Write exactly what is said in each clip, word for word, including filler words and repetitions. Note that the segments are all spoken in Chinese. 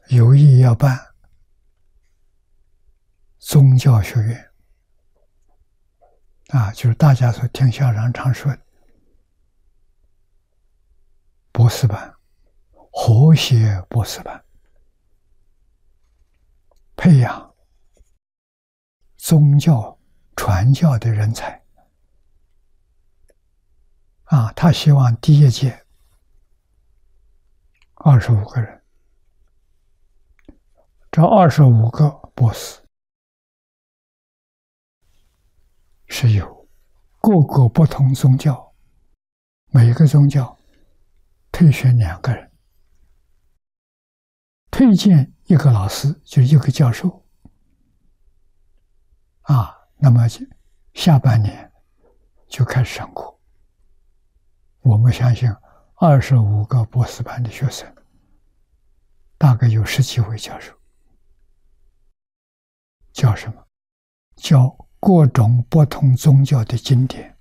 有意要办宗教学院啊，就是大家所听校长常说的博士班、和谐博士班，培养宗教传教的人才啊。他希望第一届二十五个人，这二十五个博士是由各个不同宗教，每个宗教推选两个人，推荐一个老师，就是一个教授啊。那么下半年就开始上课。我们相信二十五个博士班的学生，大概有十几位教授。教什么？教各种不同宗教的经典，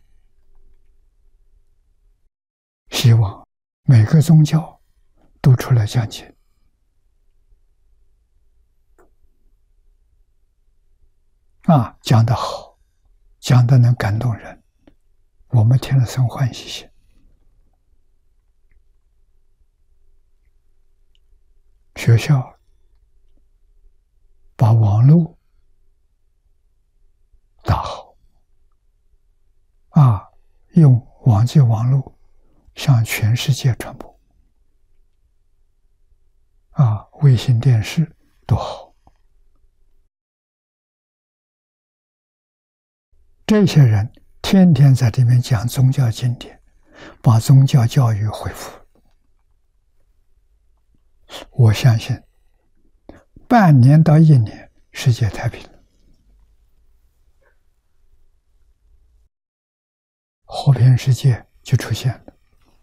希望每个宗教都出来讲解啊，讲得好，讲得能感动人，我们听了生欢喜心。学校把网络打好啊，用网际网络向全世界传播啊，卫星电视都好。这些人天天在这边讲宗教经典，把宗教教育恢复。我相信半年到一年世界太平了，和平世界就出现了。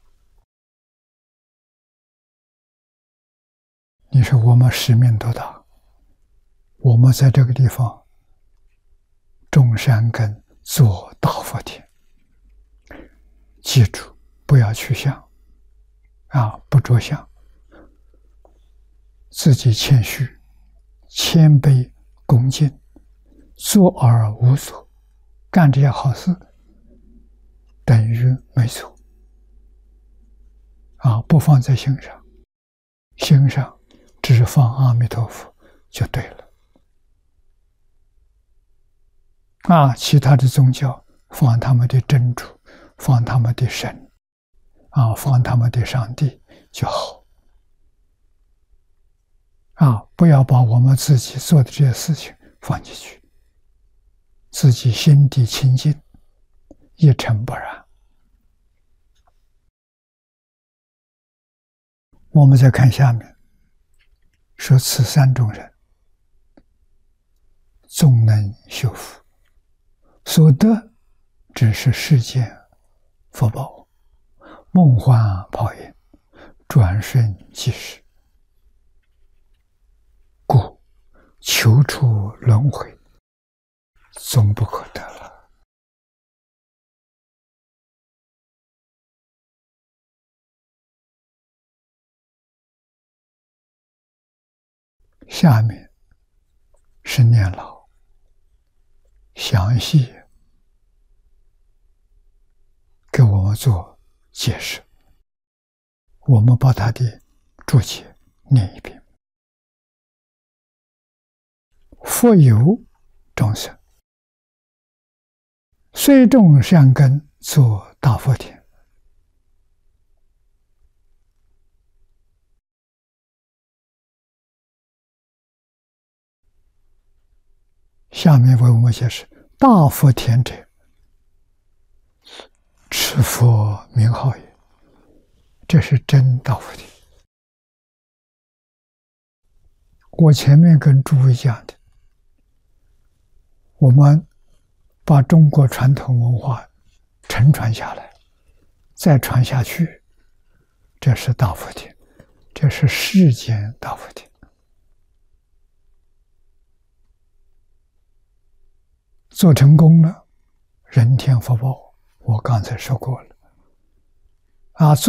你说我们使命多大？我们在这个地方种山根，做大福田。记住，不要去想啊，不着相，自己谦虚、谦卑、恭敬，做而无所，干这些好事等于没做啊，不放在心上，心上只放阿弥陀佛就对了啊。其他的宗教放他们的真主，放他们的神啊，放他们的上帝就好啊，不要把我们自己做的这些事情放进去，自己心地清净，一尘不染。我们再看下面说，此三种人纵能修福，所得只是世间福报，梦幻泡影，转瞬即逝，故求出轮回终不可得了。下面是念老详细给我们做解释，我们把他的注解念一遍。复有众生，虽种善根，作大福田。下面为我们解释，大福田者，持佛名号也，这是真大福田。我前面跟诸位讲的，我们把中国传统文化承传下来，再传下去，这是大福田，这是世间大福田。做成功了，人天福报，我刚才说过了啊。